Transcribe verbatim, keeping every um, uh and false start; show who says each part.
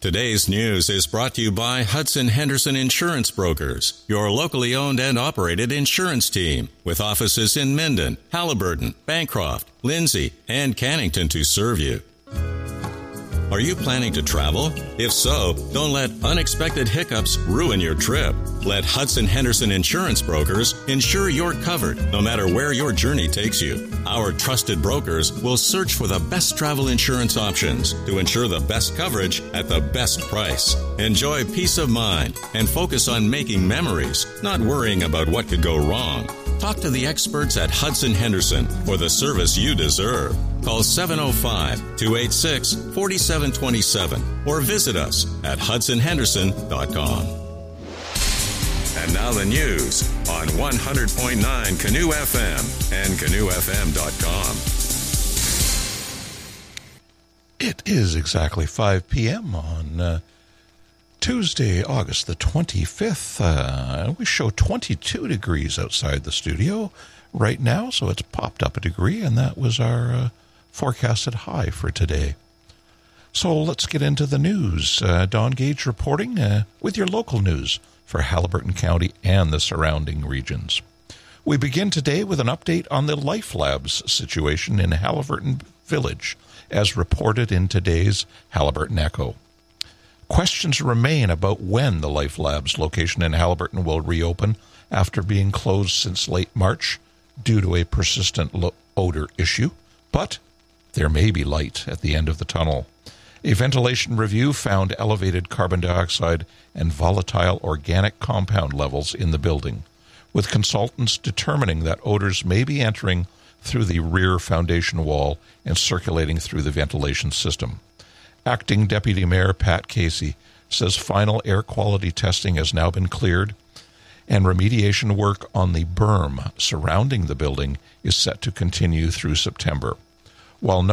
Speaker 1: Today's news is brought to you by Hudson Henderson Insurance Brokers, your locally owned and operated insurance team, with offices in Minden, Halliburton, Bancroft, Lindsay, and Cannington to serve you. Are you planning to travel? If so, don't let unexpected hiccups ruin your trip. Let Hudson Henderson Insurance Brokers ensure you're covered no matter where your journey takes you. Our trusted brokers will search for the best travel insurance options to ensure the best coverage at the best price. Enjoy peace of mind and focus on making memories, not worrying about what could go wrong. Talk to the experts at Hudson Henderson for the service you deserve. Call seven oh five, two eight six, four seven two seven or visit us at hudson henderson dot com. And now the news on one hundred point nine Canoe F M and canoe f m dot com.
Speaker 2: It is exactly five p.m. on uh, Tuesday, August the twenty-fifth. Uh, we show twenty-two degrees outside the studio right now, so it's popped up a degree, and that was our uh, forecasted high for today. So let's get into the news. Uh, Don Gage reporting uh, with your local news for Halliburton County and the surrounding regions. We begin today with an update on the Life Labs situation in Halliburton Village, as reported in today's Halliburton Echo. Questions remain about when the Life Labs location in Halliburton will reopen after being closed since late March due to a persistent lo- odor issue, but there may be light at the end of the tunnel. A ventilation review found elevated carbon dioxide and volatile organic compound levels in the building, with consultants determining that odors may be entering through the rear foundation wall and circulating through the ventilation system. Acting Deputy Mayor Pat Casey says final air quality testing has now been cleared, and remediation work on the berm surrounding the building is set to continue through September. While no